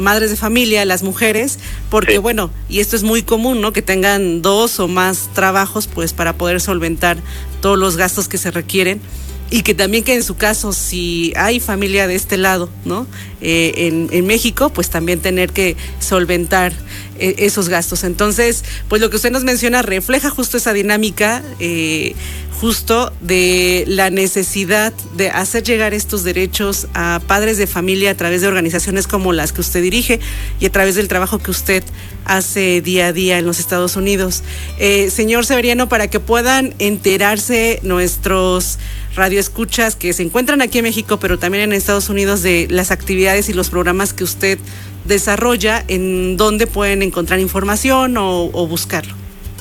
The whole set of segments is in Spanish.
madres de familia, las mujeres, porque bueno, y esto es muy común, ¿no? Que tengan 2 o más trabajos, pues para poder solventar todos los gastos que se requieren. Y que también que en su caso, si hay familia de este lado, ¿no? En México, pues también tener que solventar esos gastos. Entonces, pues lo que usted nos menciona refleja justo esa dinámica, justo de la necesidad de hacer llegar estos derechos a padres de familia a través de organizaciones como las que usted dirige y a través del trabajo que usted hace día a día en los Estados Unidos. Señor Severiano, para que puedan enterarse nuestros radioescuchas que se encuentran aquí en México, pero también en Estados Unidos, de las actividades y los programas que usted desarrolla, ¿en dónde pueden encontrar información o buscarlo?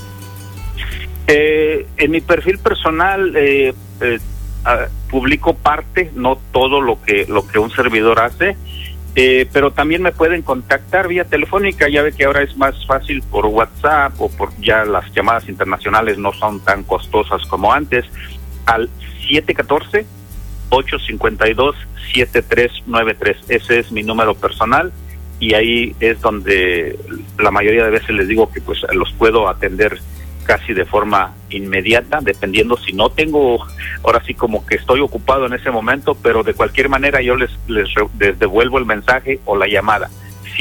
En mi perfil personal publico parte, no todo lo que un servidor hace, pero también me pueden contactar vía telefónica. Ya ve que ahora es más fácil por WhatsApp, o por ya las llamadas internacionales no son tan costosas como antes, al 714-852-7393. Ese es mi número personal y ahí es donde la mayoría de veces les digo que pues los puedo atender casi de forma inmediata, dependiendo si no tengo, ahora sí como que estoy ocupado en ese momento, pero de cualquier manera yo les devuelvo el mensaje o la llamada.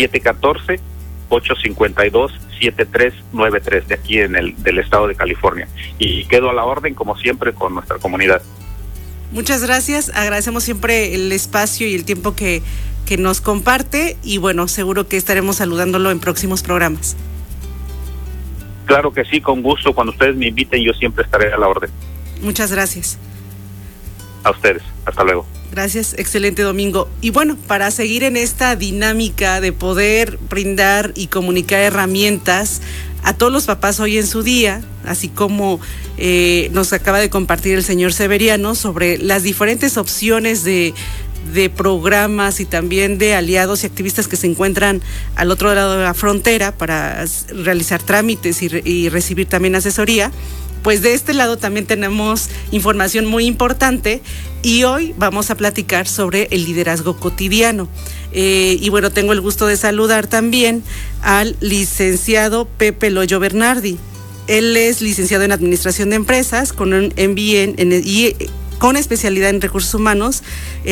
714-852-7393 de aquí del estado de California, y quedo a la orden como siempre con nuestra comunidad. Muchas gracias, agradecemos siempre el espacio y el tiempo que nos comparte, y bueno, seguro que estaremos saludándolo en próximos programas. Claro que sí, con gusto. Cuando ustedes me inviten, yo siempre estaré a la orden. Muchas gracias. A ustedes. Hasta luego. Gracias, excelente domingo. Y bueno, para seguir en esta dinámica de poder brindar y comunicar herramientas a todos los papás hoy en su día, así como nos acaba de compartir el señor Severiano sobre las diferentes opciones de programas y también de aliados y activistas que se encuentran al otro lado de la frontera para realizar trámites y recibir también asesoría, pues de este lado también tenemos información muy importante, y hoy vamos a platicar sobre el liderazgo cotidiano. Y bueno, tengo el gusto de saludar también al licenciado Pepe Loyo Bernardi. Él es licenciado en Administración de Empresas con un MBA con especialidad en recursos humanos.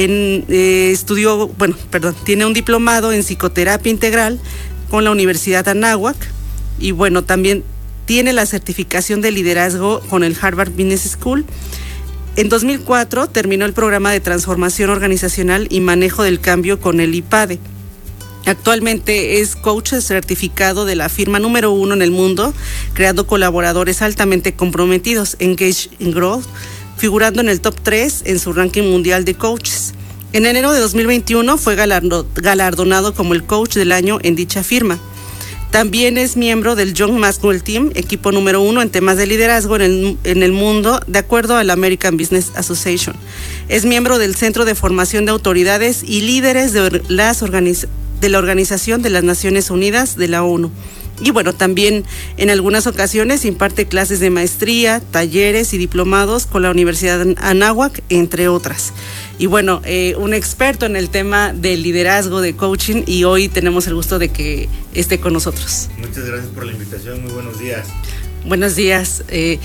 Tiene un diplomado en psicoterapia integral con la Universidad Anáhuac, y bueno, también tiene la certificación de liderazgo con el Harvard Business School. En 2004 terminó el programa de transformación organizacional y manejo del cambio con el IPADE. Actualmente es coach certificado de la firma número 1 en el mundo, creando colaboradores altamente comprometidos, Engage in Growth, figurando en el top 3 en su ranking mundial de coaches. En enero de 2021 fue galardonado como el coach del año en dicha firma. También es miembro del Young Maxwell Team, equipo número 1 en temas de liderazgo en el mundo, de acuerdo a la American Business Association. Es miembro del Centro de Formación de Autoridades y Líderes de la Organización de las Naciones Unidas de la ONU. Y bueno, también en algunas ocasiones imparte clases de maestría, talleres y diplomados con la Universidad Anáhuac, entre otras. Y bueno, un experto en el tema del liderazgo, de coaching, y hoy tenemos el gusto de que esté con nosotros. Muchas gracias por la invitación, muy buenos días. Buenos días.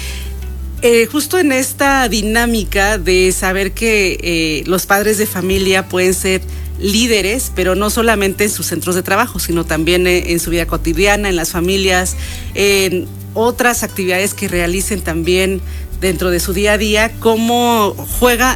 Justo en esta dinámica de saber que los padres de familia pueden ser líderes, pero no solamente en sus centros de trabajo, sino también en su vida cotidiana, en las familias, en otras actividades que realicen también dentro de su día a día. ¿Cómo juega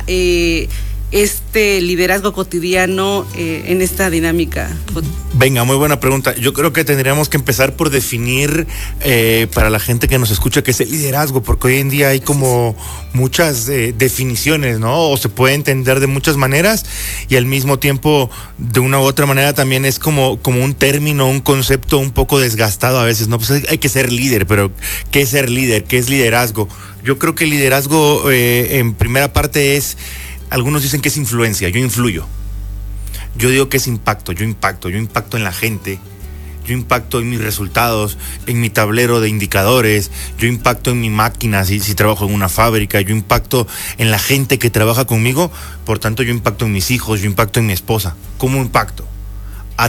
este liderazgo cotidiano en esta dinámica? Venga, muy buena pregunta. Yo creo que tendríamos que empezar por definir para la gente que nos escucha qué es el liderazgo, porque hoy en día hay como muchas definiciones, ¿no? O se puede entender de muchas maneras, y al mismo tiempo de una u otra manera también es como un término, un concepto un poco desgastado a veces, ¿no? Pues hay que ser líder, pero ¿qué es ser líder? ¿Qué es liderazgo? Yo creo que el liderazgo en primera parte es, algunos dicen que es influencia, yo influyo. Yo digo que es impacto, yo impacto en la gente, yo impacto en mis resultados, en mi tablero de indicadores, yo impacto en mi máquina si trabajo en una fábrica, yo impacto en la gente que trabaja conmigo, por tanto yo impacto en mis hijos, yo impacto en mi esposa. ¿Cómo impacto?